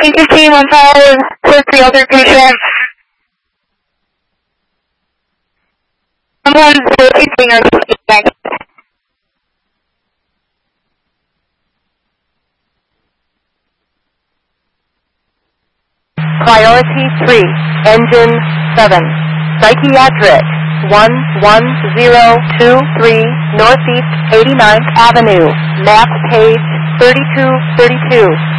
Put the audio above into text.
1515, clear 3032. Someone will be seeing our back. Priority 3, Engine 7, Psychiatric 11023 Northeast 89th Avenue, map page 3232.